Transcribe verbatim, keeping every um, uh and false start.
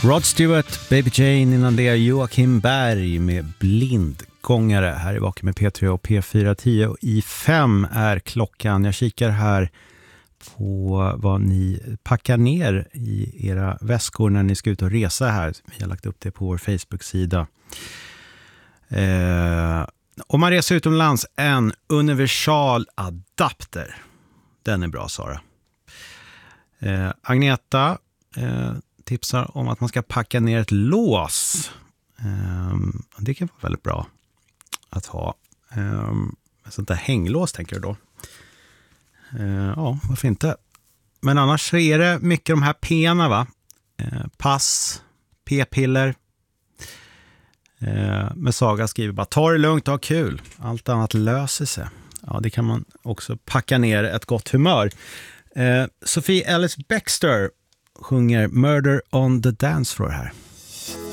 Rod Stewart, Baby Jane, innan det Joakim Berg med Blindgångare. Här är Vaken med P tre och P fyra tio i fem är klockan. Jag kikar här på vad ni packar ner i era väskor när ni ska ut och resa här. Vi har lagt upp det på vår Facebook-sida. Eh, om man reser utomlands, en universal adapter. Den är bra, Sara. Eh, Agneta eh, tipsar om att man ska packa ner ett lås. Um, det kan vara väldigt bra att ha. Um, ett sånt där hänglås, tänker du då. Uh, ja, varför inte? Men annars så är det mycket de här pena, va? Uh, pass, p-piller. Uh, men Saga skriver bara, ta det lugnt och ha kul. Allt annat löser sig. Ja, det kan man också packa ner ett gott humör. Uh, Sophie Ellis Bextor sjunger Murder on the Dance Floor här.